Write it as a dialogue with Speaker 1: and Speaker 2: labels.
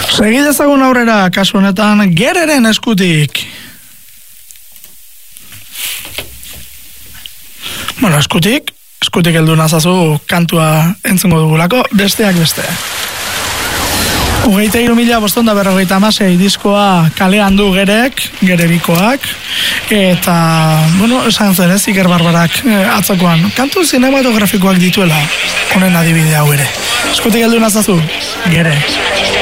Speaker 1: Segi dezagun aurrera, kasu honetan, Gereren eskutik. Bueno, eskutik heldu nazazu kantua entzungo dugulako, besteak beste. 23.556 diskoa kalean du Gerek, Gerebikoak, eta, bueno, esan zen ez, Iker Barbarak atzokoan, kantu zinematografikoak dituela, honen adibide hau ere. Eskutik heldu nazazu, Gere.